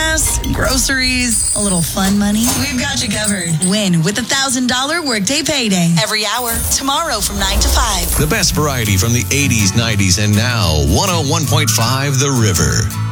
gas, groceries, a little fun money. We've got you covered. Win with $1,000 Workday Payday. Every hour, tomorrow from 9 to 5. The best variety from the 80s, 90s, and now 101.5 The River.